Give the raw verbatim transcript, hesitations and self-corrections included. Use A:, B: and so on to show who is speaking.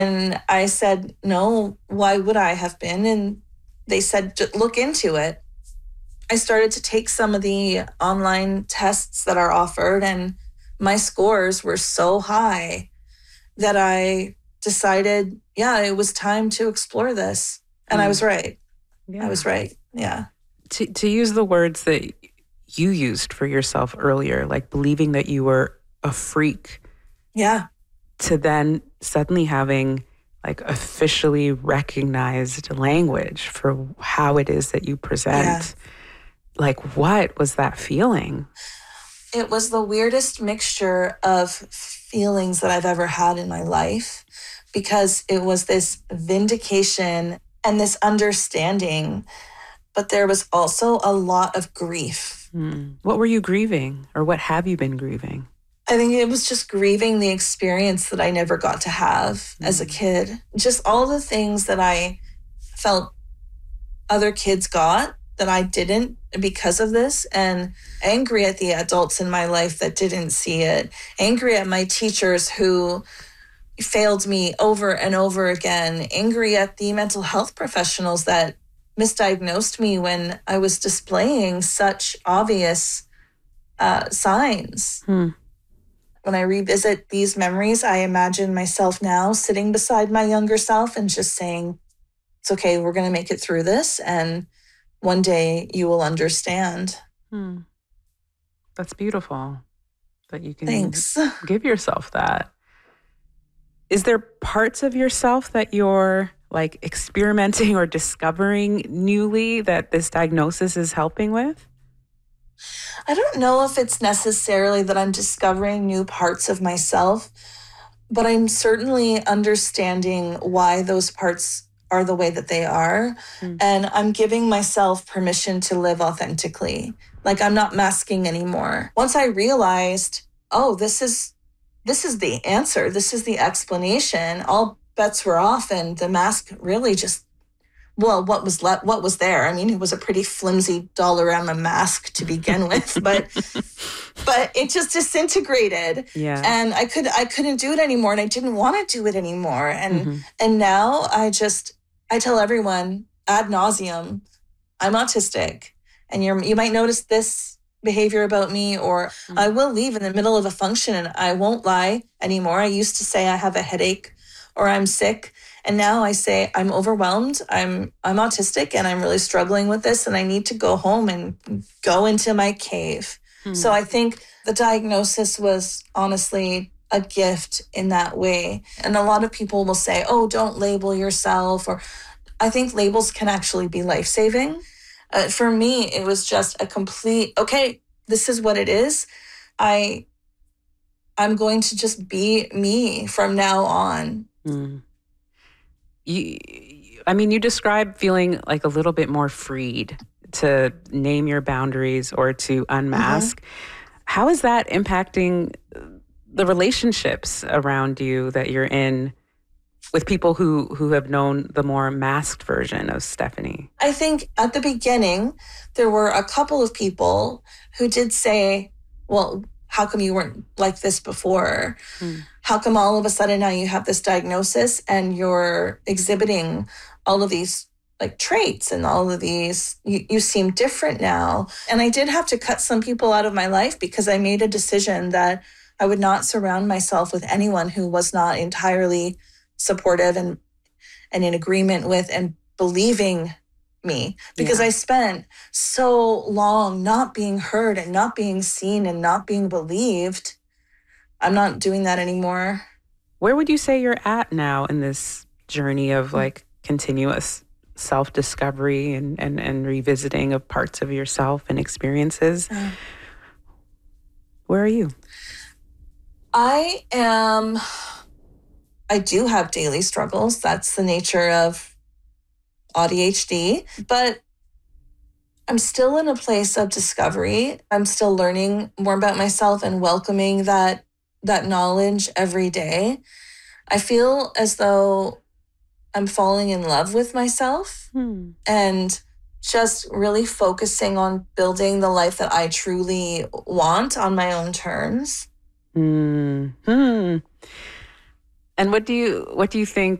A: And I said, no, why would I have been? And they said, look into it. I started to take some of the online tests that are offered, and my scores were so high that I decided, yeah, it was time to explore this. And mm. I was right. Yeah. I was right. Yeah.
B: To, to use the words that you used for yourself earlier, like believing that you were a freak.
A: Yeah.
B: To then suddenly having like officially recognized language for how it is that you present. Yeah. Like, what was that feeling?
A: It was the weirdest mixture of feelings that I've ever had in my life, because it was this vindication and this understanding, but there was also a lot of grief.
B: Hmm. What were you grieving, or what have you been grieving?
A: I think it was just grieving the experience that I never got to have mm. as a kid. Just all the things that I felt other kids got that I didn't because of this, and angry at the adults in my life that didn't see it, angry at my teachers who failed me over and over again, angry at the mental health professionals that misdiagnosed me when I was displaying such obvious uh, signs. Hmm. When I revisit these memories, I imagine myself now sitting beside my younger self and just saying, it's okay, we're going to make it through this, and one day you will understand.
B: Hmm. That's beautiful that you can
A: Thanks.
B: give yourself that. Is there parts of yourself that you're like experimenting or discovering newly that this diagnosis is helping with?
A: I don't know if it's necessarily that I'm discovering new parts of myself, but I'm certainly understanding why those parts are the way that they are. Mm. And I'm giving myself permission to live authentically. Like, I'm not masking anymore. Once I realized, oh, this is this is the answer. This is the explanation. All bets were off, and the mask really just, well, what was le- what was there? I mean, it was a pretty flimsy Dollarama mask to begin with, but but it just disintegrated.
B: Yeah.
A: And I could I couldn't do it anymore, and I didn't want to do it anymore. And mm-hmm. and now I just I tell everyone ad nauseum, I'm autistic, and you you might notice this behavior about me, or mm-hmm. I will leave in the middle of a function and I won't lie anymore. I used to say I have a headache or I'm sick. And now I say I'm overwhelmed, I'm I'm autistic, and I'm really struggling with this, and I need to go home and go into my cave. Hmm. So I think the diagnosis was honestly a gift in that way. And a lot of people will say, oh, don't label yourself. Or I think labels can actually be life-saving. Uh, for me, it was just a complete, okay, this is what it is. I, I'm going to just be me from now on.
B: Hmm. You, I mean, you describe feeling like a little bit more freed to name your boundaries or to unmask. Mm-hmm. How is that impacting the relationships around you that you're in with people who, who have known the more masked version of Stephanie?
A: I think at the beginning, there were a couple of people who did say, well, how come you weren't like this before? Mm. How come all of a sudden now you have this diagnosis and you're exhibiting all of these like traits and all of these, you, you seem different now. And I did have to cut some people out of my life because I made a decision that I would not surround myself with anyone who was not entirely supportive and, and in agreement with and believing me, because yeah. I spent so long not being heard and not being seen and not being believed. I'm not doing that anymore.
B: Where would you say you're at now in this journey of like continuous self-discovery and, and, and revisiting of parts of yourself and experiences? Uh, Where are you?
A: I am, I do have daily struggles. That's the nature of A D H D, but I'm still in a place of discovery. I'm still learning more about myself and welcoming that that knowledge every day. I feel as though I'm falling in love with myself hmm. and just really focusing on building the life that I truly want on my own terms.
B: Hmm. Hmm. And what do you what do you think